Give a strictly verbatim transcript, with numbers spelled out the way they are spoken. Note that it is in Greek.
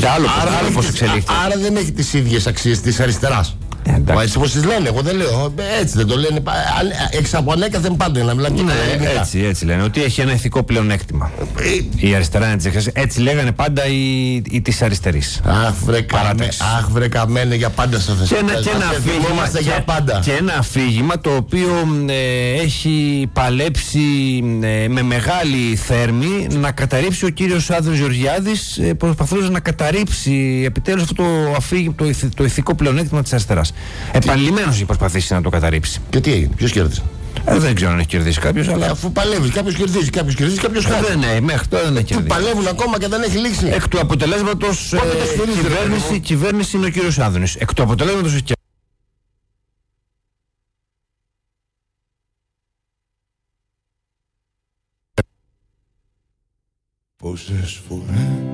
Και άλλο, άρα, άλλο πώς εξελίχθηκε. Άρα δεν έχει τις ίδιες αξίες της αριστεράς. Ε, έτσι όπως τις λένε, εγώ δεν λέω. Έτσι δεν το λένε. Εξ από ανέκαθεν πάντα να μιλάμε. Ναι, έτσι, έτσι λένε. Ότι έχει ένα ηθικό πλεονέκτημα. Ε, η αριστερά είναι της. Έτσι λέγανε πάντα οι, οι της αριστερής. Αχ, βρε καμένε για πάντα στο θεσμό. Και, ένα, και, ένα αφήγημα, για πάντα. Και ένα αφήγημα το οποίο ε, έχει παλέψει ε, με μεγάλη θέρμη να καταρρύψει ο κύριος Άδωνης Γεωργιάδης, ε, προσπαθώντας να καταρρύψει επιτέλους αυτό το, αφήγημα, το, ηθ, το ηθικό πλεονέκτημα της αριστεράς. Επανειλημμένος έχει προσπαθήσει να το καταρρύψει. Και τι έγινε, ποιος κέρδισε? Ε, δεν ξέρω αν έχει κερδίσει κάποιος, αλλά. Αφού παλεύει, κάποιος κερδίζει, κάποιος κερδίζει, κάποιος χάνει. Δεν ναι, μέχρι τώρα δεν έχει κερδίσει. Παλεύουν ακόμα και δεν έχει λήξει. Εκ του αποτελέσματος ε, κυβέρνηση, κυβέρνηση είναι ο κύριος Άδωνης. Εκ του αποτελέσματος έχει. Πόσες φορές